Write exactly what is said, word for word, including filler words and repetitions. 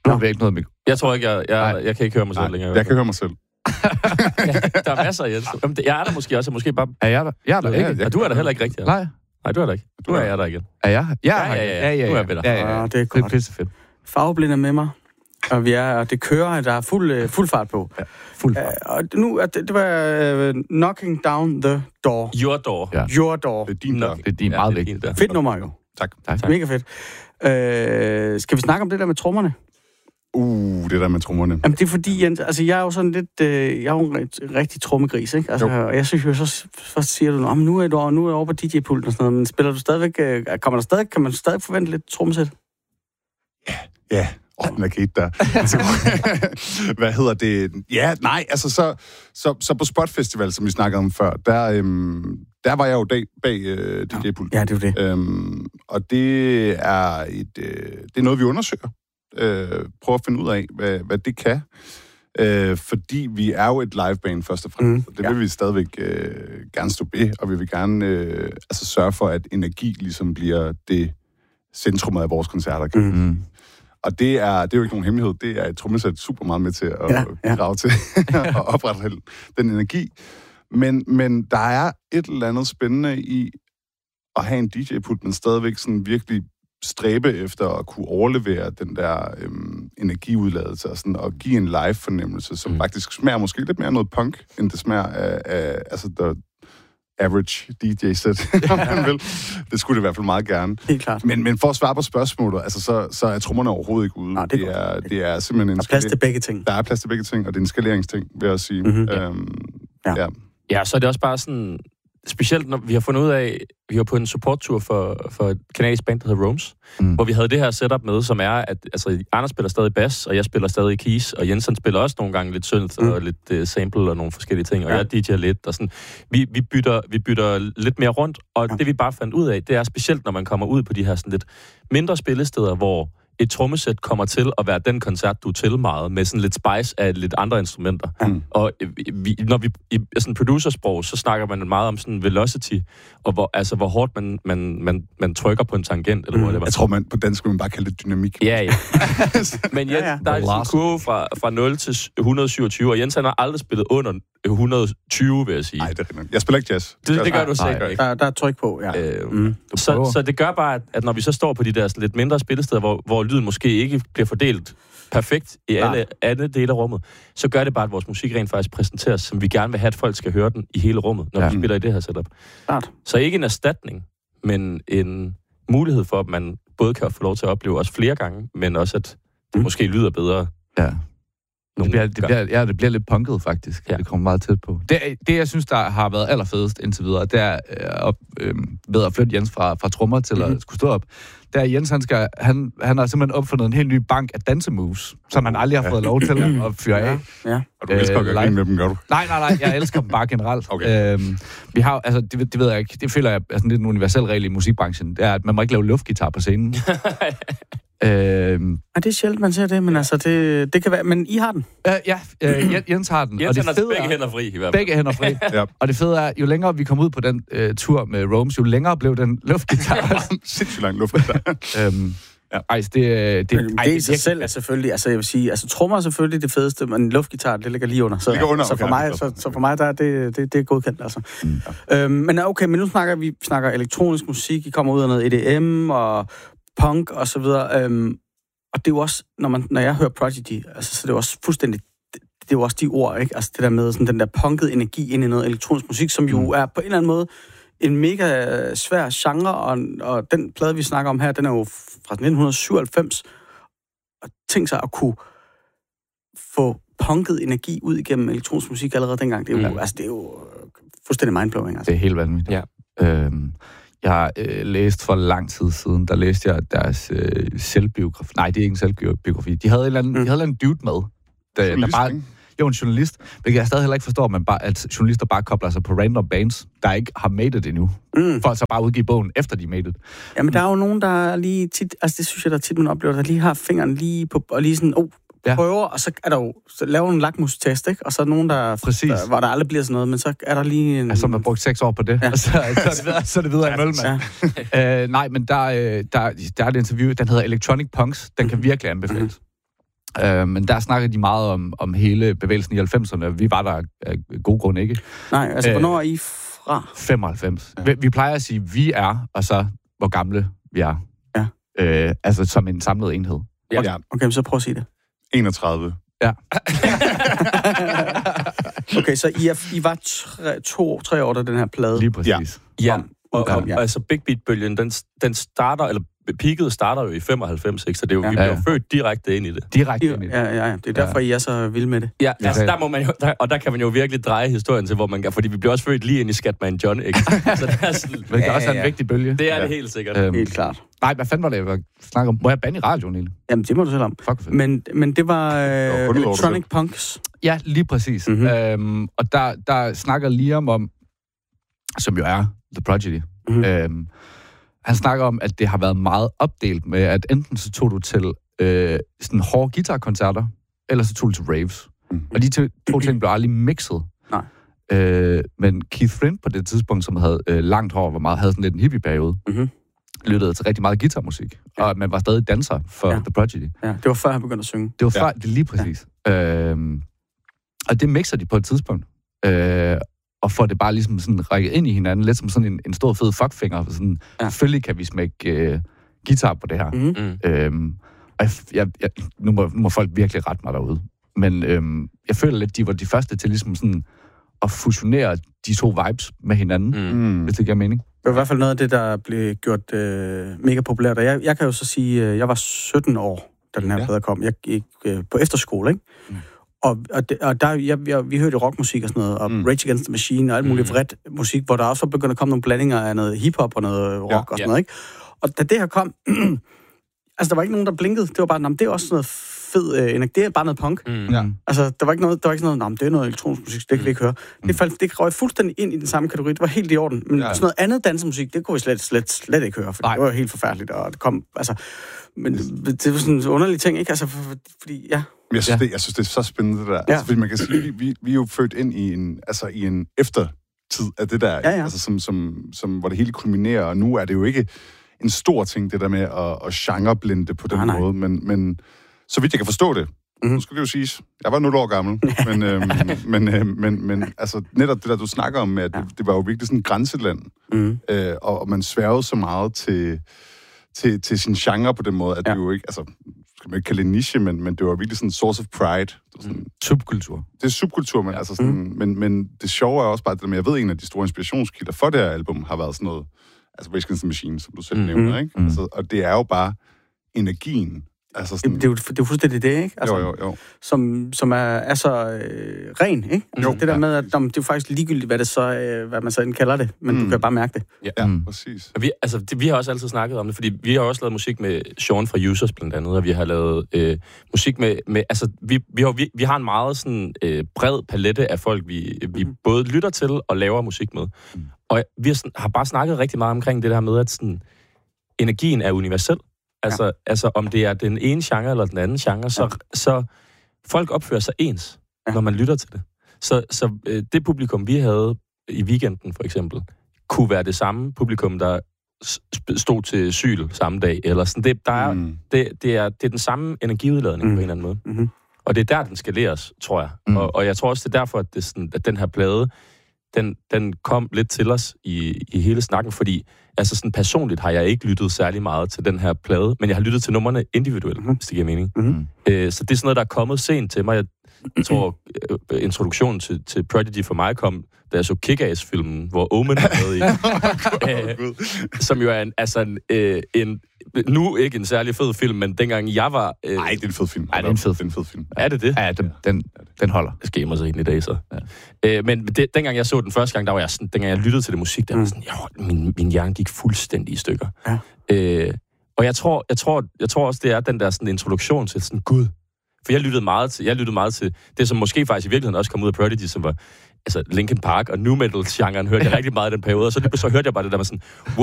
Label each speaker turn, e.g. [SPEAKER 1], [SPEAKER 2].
[SPEAKER 1] Nu har vi ikke noget med.
[SPEAKER 2] Jeg tror ikke, jeg, jeg, jeg kan ikke høre mig selv
[SPEAKER 3] Nej,
[SPEAKER 2] længere.
[SPEAKER 3] Jeg kan høre mig selv.
[SPEAKER 2] Der er masser af Jens. Jamen, det- Jeg er der måske også, måske bare...
[SPEAKER 1] Er jeg der? Jeg er der
[SPEAKER 2] ikke.
[SPEAKER 1] ikke.
[SPEAKER 2] Og du er der heller ikke rigtig.
[SPEAKER 1] Nej.
[SPEAKER 2] Nej, du er der ikke. Du er jeg der igen.
[SPEAKER 1] Er jeg?
[SPEAKER 2] Ja, ja, ja.
[SPEAKER 1] ja,
[SPEAKER 2] Nu er
[SPEAKER 1] ja.
[SPEAKER 2] jeg ved dig.
[SPEAKER 1] Ja, ja, ja.
[SPEAKER 4] Ja, det er
[SPEAKER 1] Det er
[SPEAKER 4] godt.
[SPEAKER 1] pissefedt.
[SPEAKER 4] Farveblind er med mig, og vi er, og det kører, der er fuld, øh, fuld fart på.
[SPEAKER 1] Ja, fuld
[SPEAKER 4] Uh,
[SPEAKER 1] fart.
[SPEAKER 4] og nu, det, det var uh, Knocking Down the Door.
[SPEAKER 2] Your door.
[SPEAKER 1] Ja.
[SPEAKER 4] Your Door.
[SPEAKER 3] Det er din
[SPEAKER 2] Nok.
[SPEAKER 3] dør.
[SPEAKER 1] Det er din
[SPEAKER 2] Ja,
[SPEAKER 1] meget
[SPEAKER 2] det er
[SPEAKER 1] vigtigt.
[SPEAKER 2] din der.
[SPEAKER 4] Fedt nummer jo.
[SPEAKER 3] Tak.
[SPEAKER 1] Tak.
[SPEAKER 4] Mega fedt. Uh, skal vi snakke om det der med trommerne?
[SPEAKER 3] Uh, det der med trommerne.
[SPEAKER 4] Jamen, det er fordi, Jens, altså, jeg er jo sådan lidt, øh, jeg er jo en rigt, rigtig trommegris, ikke? Altså, og jeg synes jo, så først siger du, nu er du, nu er jeg over på D J-pulten og sådan noget, men spiller du stadigvæk, øh, kommer der stadig, kan man stadig forvente lidt trommesæt?
[SPEAKER 3] Ja, åh, den er kæt der. Hvad hedder det? Ja, nej, altså så, så, så på Spot Festival, som vi snakkede om før, der, øhm, der var jeg jo bag, bag øh, D J-pulten.
[SPEAKER 4] Ja, det er jo det.
[SPEAKER 3] Øhm, og det er, et, øh, det er noget, vi undersøger. Øh, prøver at finde ud af, hvad, hvad det kan. Øh, fordi vi er jo et liveband først og fremmest. Mm, det vil
[SPEAKER 4] ja.
[SPEAKER 3] vi stadigvæk øh, gerne stå ved, og vi vil gerne øh, altså sørge for, at energi ligesom bliver det centrum af vores koncerter. Mm.
[SPEAKER 1] Mm.
[SPEAKER 3] Og det er, det er jo ikke nogen hemmelighed. Det er et trommesæt super meget med til at
[SPEAKER 4] Ja, ja.
[SPEAKER 3] bidrage til at opretholde den energi. Men, men der er et eller andet spændende i at have en D J-pult, men stadigvæk sådan virkelig stræbe efter at kunne overlevere den der øhm, energiudladelse og, sådan, og give en live-fornemmelse, som mm. faktisk smager måske lidt mere noget punk, end det smager af, af altså the average D J-set, om man vil. Det skulle det i hvert fald meget gerne.
[SPEAKER 4] Helt klart.
[SPEAKER 3] Men, men for at svare på spørgsmålet, altså, så, så er trommerne overhovedet ikke ude.
[SPEAKER 4] Nej, det er
[SPEAKER 3] det, er, det er simpelthen en...
[SPEAKER 4] Der er plads til begge ting.
[SPEAKER 3] Der er plads til begge ting, og det er en skaleringsting, vil jeg også sige.
[SPEAKER 4] Mhm.
[SPEAKER 3] Øhm,
[SPEAKER 4] Ja.
[SPEAKER 3] ja.
[SPEAKER 2] Ja, så er det også bare sådan... Specielt når vi har fundet ud af, vi var på en support-tur for, for et kanadisk band, der hedder Roams, mm. hvor vi havde det her setup med, som er, at altså, Anders spiller stadig bass, og jeg spiller stadig keys, og Jensen spiller også nogle gange lidt synth mm. og lidt uh, sample og nogle forskellige ting, og ja. jeg D J'er lidt, og sådan. Vi, vi, bytter, vi bytter lidt mere rundt, og ja. det vi bare fandt ud af, det er specielt, når man kommer ud på de her sådan lidt mindre spillesteder, hvor et trommesæt kommer til at være den koncert, du er til meget, med sådan lidt spice af lidt andre instrumenter. Mm. Og vi, når vi i sådan producersprog, så snakker man meget om sådan velocity, og hvor, altså, hvor hårdt man, man, man, man trykker på en tangent, eller mm. hvor det var.
[SPEAKER 3] Jeg tror, man på dansk vil man bare kalde det dynamik.
[SPEAKER 2] Ja, ja. Men Jens, ja, ja. der er sådan en kurve fra, fra nul til et hundrede og syvogtyve, og Jens han har aldrig spillet under et hundrede og tyve, vil jeg sige.
[SPEAKER 3] Nej, det er rigtigt. Jeg spiller ikke jazz.
[SPEAKER 2] Det, det gør du sikkert ikke.
[SPEAKER 4] Der, der er tryk på, ja.
[SPEAKER 2] Øh, mm. så, så det gør bare, at, at når vi så står på de der sådan lidt mindre spillesteder, hvor, hvor lyden måske ikke bliver fordelt perfekt i alle, alle dele af rummet, så gør det bare, at vores musik rent faktisk præsenteres, som vi gerne vil have, at folk skal høre den i hele rummet, når ja. vi spiller i det her setup.
[SPEAKER 4] Klart.
[SPEAKER 2] Så ikke en erstatning, men en mulighed for, at man både kan få lov til at opleve os flere gange, men også, at det mm. måske lyder bedre.
[SPEAKER 1] Ja. Det bliver, det, bliver, ja, det bliver lidt punket, faktisk. Ja. Det kommer meget tæt på. Det, det, jeg synes, der har været allerfedest indtil videre, det er øh, øh, ved at flytte Jens fra, fra trommer til mm-hmm. at skulle stå op. Det er Jens, han, skal, han, han har simpelthen opfundet en helt ny bank af dansemoves, som han aldrig har fået lov til at fyre af.
[SPEAKER 4] Ja.
[SPEAKER 3] Og du elsker øh, at grine med dem, gør du?
[SPEAKER 1] Nej, nej, nej. Jeg elsker dem bare generelt.
[SPEAKER 3] Okay.
[SPEAKER 1] Øhm, vi har, altså, det, det ved jeg ikke. Det føler jeg er sådan lidt en universel regel i musikbranchen. Det er, at man må ikke lave luftgitar på scenen. Øhm,
[SPEAKER 4] ja, det er sjældent, man ser det, men altså, det, det kan være... Men I har den?
[SPEAKER 1] Øh, ja, øh, Jens har den.
[SPEAKER 2] Jens
[SPEAKER 1] og det
[SPEAKER 2] har
[SPEAKER 1] fede
[SPEAKER 2] begge
[SPEAKER 1] er,
[SPEAKER 2] hænder fri, i hvert fald.
[SPEAKER 1] Begge hænder fri.
[SPEAKER 3] Ja.
[SPEAKER 1] Og det fede er, jo længere vi kom ud på den øh, tur med Roams, jo længere blev den luftgitar.
[SPEAKER 3] Sindssygt lang luftgitar.
[SPEAKER 1] øhm, ja. Ej, det, det,
[SPEAKER 4] det,
[SPEAKER 1] ej,
[SPEAKER 4] det i sig selv er selvfølgelig... Altså, jeg vil sige... Altså, trommer er selvfølgelig det fedeste, men luftgitar, det ligger lige under. Så,
[SPEAKER 3] ligger under,
[SPEAKER 4] så, for,
[SPEAKER 3] okay,
[SPEAKER 4] mig, så, så for mig, der er det, det, det er godkendt, altså. Mm, ja. øhm, men okay, men nu snakker vi snakker elektronisk musik, I kommer ud af noget E D M og punk og så videre. Øhm, Og det er jo også, når, man, når jeg hører Prodigy, altså, så er det jo også fuldstændig, det, det er jo også de ord, ikke? Altså det der med sådan den der punkede energi ind i noget elektronisk musik, som jo mm. er på en eller anden måde en mega svær genre, og, og den plade, vi snakker om her, den er jo fra nitten syvoghalvfems, og tænk sig at kunne få punket energi ud igennem elektronisk musik allerede dengang, det er jo, mm. altså, det er jo fuldstændig mindblowing. Altså.
[SPEAKER 1] Det er helt vanvittigt.
[SPEAKER 2] Ja.
[SPEAKER 1] Øhm, Jeg har øh, læst for lang tid siden, der læste jeg deres øh, selvbiografi. Nej, det er ikke en selvbiografi. De havde en eller anden, mm. de havde en dude med. Der, der bare, jo, en journalist. Hvilket jeg stadig heller ikke forstår, at, man bare, at journalister bare kobler sig på random bands, der ikke har made it endnu. Mm. For at så bare udgive bogen, efter de made it.
[SPEAKER 4] Jamen, der er jo nogen, der lige tit... Altså, det synes jeg, der tit man oplever, der lige har fingeren lige på... Og lige sådan... Oh,
[SPEAKER 1] ja.
[SPEAKER 4] prøver, og så er der jo... Så laver en lakmustest, ikke? Og så er der nogen, der...
[SPEAKER 1] Præcis.
[SPEAKER 4] Der, hvor der aldrig bliver sådan noget, men så er der lige en...
[SPEAKER 1] Altså, man har brugt seks år på det, ja. og så, så, er det videre, så er det videre imellem, ja. øh, Nej, men der, der, der er et interview, den hedder Electronic Punks. Den kan virkelig anbefales. Øh, men der snakker de meget om, om hele bevægelsen i halvfemserne. Vi var der af god grund ikke.
[SPEAKER 4] Nej, altså, øh, hvornår er I fra?
[SPEAKER 1] femoghalvfems. Ja. Vi, vi plejer at sige, vi er, og så hvor gamle vi er.
[SPEAKER 4] Ja.
[SPEAKER 1] Øh, altså som en samlet enhed.
[SPEAKER 4] Ja. Okay, okay, så prøv at sige det.
[SPEAKER 3] enogtredive.
[SPEAKER 1] Ja.
[SPEAKER 4] Okay, så I, er, I var tre, to, tre år, da den her plade...
[SPEAKER 1] Lige præcis.
[SPEAKER 2] Ja, ja. Og,
[SPEAKER 4] og,
[SPEAKER 2] og,
[SPEAKER 4] ja.
[SPEAKER 2] og altså Big Beat-bølgen, den, den starter, eller peaket starter jo i femoghalvfems, ikke? Så det er jo, ja. vi bliver
[SPEAKER 1] ja, ja.
[SPEAKER 2] født direkte ind i det.
[SPEAKER 1] Direkte ind i det.
[SPEAKER 4] Ja, ja, ja. Det er derfor, ja. I er så vilde med det.
[SPEAKER 2] Ja, altså der må man jo, der, og der kan man jo virkelig dreje historien til, hvor man kan, fordi vi bliver også født lige ind i Scatman John, ikke? Så det er sådan...
[SPEAKER 1] Men det er også
[SPEAKER 4] ja, ja.
[SPEAKER 1] en vigtig bølge.
[SPEAKER 2] Det er
[SPEAKER 1] ja.
[SPEAKER 2] det helt sikkert.
[SPEAKER 1] Øhm,
[SPEAKER 4] helt klart.
[SPEAKER 1] Nej, hvad fanden var det, jeg var snakke om? Må jeg bande i radioen egentlig?
[SPEAKER 4] Jamen, det må du selv om.
[SPEAKER 1] Fuck,
[SPEAKER 4] men, men det var øh,
[SPEAKER 3] jo,
[SPEAKER 4] Electronic Punks.
[SPEAKER 1] Ja, lige præcis. Mm-hmm. Øhm, og der, der snakker Liam om, som jo er The Prodigy, mm-hmm. øhm, han snakker om, at det har været meget opdelt med, at enten så tog du til øh, sådan hårde guitarkoncerter, eller så tog du til raves. Mm-hmm. Og de to, to ting blev aldrig mixet.
[SPEAKER 4] Nej.
[SPEAKER 1] Øh, men Keith Flint på det tidspunkt, som havde øh, langt hår, var meget, havde sådan lidt en hippie-periode, mm-hmm. lyttede til rigtig meget guitarmusik. Ja. Og man var stadig danser for
[SPEAKER 4] ja.
[SPEAKER 1] The Prodigy.
[SPEAKER 4] Ja, det var før han begyndte at synge.
[SPEAKER 1] Det var før,
[SPEAKER 3] ja.
[SPEAKER 1] det lige præcis. Ja. Øhm, og det mixer de på et tidspunkt. Øh, og får det bare ligesom sådan rækket ind i hinanden, lidt som sådan en, en stor fed fuckfinger. Sådan, ja. Selvfølgelig kan vi smække øh, guitar på det her. Mm. Øhm, og jeg, jeg, jeg, nu, må, nu må folk virkelig rette mig derude. Men øhm, jeg føler lidt, de var de første til ligesom sådan at fusionere de to vibes med hinanden, mm. hvis det giver mening.
[SPEAKER 4] Det var i hvert fald noget af det, der blev gjort øh, mega populært. Og jeg, jeg kan jo så sige, øh, jeg var sytten år, da den her ja. plade kom. Jeg gik øh, på efterskole, ikke? Mm. Og, og, det, og der, jeg, jeg, vi hørte rockmusik og sådan noget, og mm. Rage Against the Machine og alt muligt mm. vredt musik, hvor der også var begyndt at komme nogle blandinger af noget hiphop og noget rock ja, og sådan ja. noget, ikke? Og da det her kom, altså der var ikke nogen, der blinkede. Det var bare, det er også sådan noget fed øh, energi. Det er bare noget punk. Mm. Ja. Altså, der var ikke noget, der var ikke sådan noget, det er noget elektronisk musik, det kan vi ikke høre. Det faldt, det røg fuldstændig ind i den samme kategori. Det var helt i orden. Men ja. sådan noget andet dansemusik, det kunne vi slet, slet, slet ikke høre, for det var helt forfærdeligt. Og det kom, altså, men det var sådan en underlig ting, ikke? Altså, for, fordi, ja.
[SPEAKER 3] Jeg synes,
[SPEAKER 1] ja.
[SPEAKER 3] det, jeg synes, det er så spændende, det der.
[SPEAKER 4] Ja.
[SPEAKER 3] Altså, fordi man kan sige, vi, vi, vi er jo født ind i en, altså, i en eftertid af det der,
[SPEAKER 4] ja, ja.
[SPEAKER 3] Altså, som, som, som, hvor det hele kulminerer, og nu er det jo ikke en stor ting, det der med at, at genreblinde på den
[SPEAKER 4] nej,
[SPEAKER 3] måde, men, men så vidt jeg kan forstå det, mm-hmm. nu skal det jo siges, jeg var nul år gammel, men, øhm, men, øhm, men, men altså, netop det der, du snakker om, at ja. det, det var jo virkelig sådan et grænseland, mm. øh, og, og man sværgede så meget til, til, til sin genre på den måde, at ja. det jo ikke, altså, skal man ikke kalde det niche, men, men det var virkelig sådan en source of pride. Det sådan,
[SPEAKER 1] mm. Subkultur.
[SPEAKER 3] Det er subkultur, men, ja. altså sådan, mm. men, men det sjove er også bare, at jeg ved, en af de store inspirationskilder for det her album har været sådan noget, altså Rage Against the Machine, som du selv mm. nævner, ikke? Mm. Altså, og det er jo bare energien. Altså sådan,
[SPEAKER 4] det, det, er jo, det er jo fuldstændig det, ikke? Altså,
[SPEAKER 3] jo, jo, jo.
[SPEAKER 4] Som, som er, er så øh, ren, ikke? Altså, jo, det der ja. med, at om, det er jo faktisk ligegyldigt, hvad, det så, øh, hvad man så kalder det, men mm. du kan bare mærke det.
[SPEAKER 3] Ja, ja mm. præcis.
[SPEAKER 2] Vi, altså, det, vi har også altid snakket om det, fordi vi har også lavet musik med Sean fra Users blandt andet, og vi har lavet øh, musik med, med altså, vi, vi, har, vi, vi har en meget sådan øh, bred palette af folk, vi, vi mm. både lytter til og laver musik med. Mm. Og vi har, sådan, har bare snakket rigtig meget omkring det der med, at sådan, energien er universel. Altså, ja. altså, om det er den ene genre eller den anden genre, så, ja. så folk opfører sig ens, ja. når man lytter til det. Så, så øh, det publikum, vi havde i weekenden, for eksempel, kunne være det samme publikum, der stod til Syl samme dag, eller sådan. Det, der er, mm. det, det, er, det er den samme energiudladning mm. på en eller anden måde. Mm-hmm. Og det er der, den skaleres, tror jeg. Mm. Og, og jeg tror også, det er derfor, at, det sådan, at den her plade, den, den kom lidt til os i, i hele snakken, fordi altså sådan personligt har jeg ikke lyttet særlig meget til den her plade, men jeg har lyttet til numrene individuelt, mm-hmm. hvis det giver mening. Mm-hmm. Øh, så det er sådan noget, der er kommet sent til mig. Jeg, jeg tror, øh, introduktionen til, til Prodigy for mig kom, da jeg så Kick-Ass-filmen, hvor Omen er med i. oh, øh, som jo er en, altså en, øh, en, nu ikke en særlig fed film, men dengang jeg var...
[SPEAKER 3] Nej, øh, det er en fed film.
[SPEAKER 1] Nej, det er en fed,
[SPEAKER 3] en fed film.
[SPEAKER 2] Er det det?
[SPEAKER 1] Ja, den, den, den holder.
[SPEAKER 2] Det skal mig så ind i dag, så. Ja. Øh, men det, dengang jeg så den første gang, der var jeg sådan, dengang jeg lyttede til det musik, der var sådan, jo, min, min hjerne gik fuldstændig i stykker. Ja. Øh, og jeg tror, jeg, tror, jeg tror også, det er den der sådan introduktion til sådan, Gud. For jeg lyttede meget til, jeg lyttede meget til det, som måske faktisk i virkeligheden også kom ud af Prodigy, som var altså Linkin Park og nu metal-genren hørte jeg rigtig meget i den periode, og så, så hørte jeg bare det der med sådan,